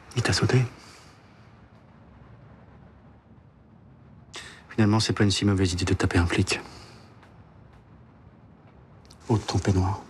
Il t'a sauté. Finalement, c'est pas une si mauvaise idée de taper un flic. Ôte ton peignoir.